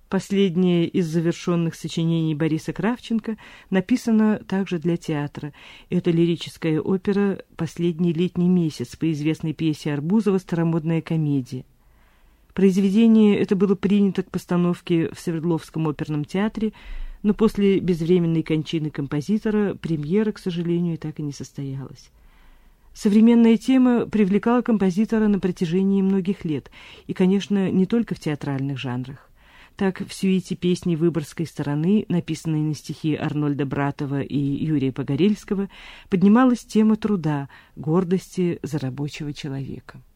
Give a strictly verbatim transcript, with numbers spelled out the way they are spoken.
Последнее из завершенных сочинений Бориса Кравченко написано также для театра. Это лирическая опера «Последний летний месяц» по известной пьесе Арбузова «Старомодная комедия». Произведение это было принято к постановке в Свердловском оперном театре, но после безвременной кончины композитора премьера, к сожалению, так и не состоялась. Современная тема привлекала композитора на протяжении многих лет, и, конечно, не только в театральных жанрах. Так, в сюите песни Выборгской стороны, написанной на стихи Арнольда Братова и Юрия Погорельского, поднималась тема труда, гордости за рабочего человека.